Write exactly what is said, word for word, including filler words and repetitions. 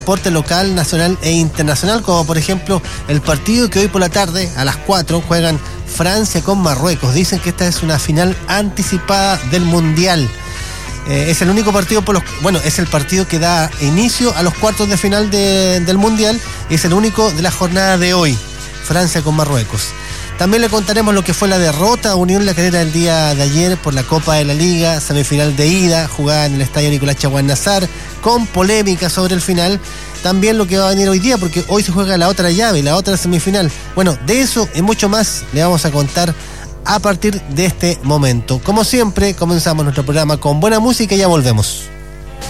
deporte local, nacional e internacional, como por ejemplo el partido que hoy por la tarde a las cuatro juegan Francia con Marruecos. Dicen que esta es una final anticipada del Mundial. Eh, es el único partido por los, bueno, es el partido que da inicio a los cuartos de final de, del Mundial. Es el único de la jornada de hoy, Francia con Marruecos. También le contaremos lo que fue la derrota a Unión La Calera el día de ayer por la Copa de la Liga, semifinal de ida, jugada en el estadio Nicolás Chaguán Nazar, con polémica sobre el final. También lo que va a venir hoy día, porque hoy se juega la otra llave, la otra semifinal. Bueno, de eso y mucho más le vamos a contar a partir de este momento. Como siempre, comenzamos nuestro programa con buena música y ya volvemos.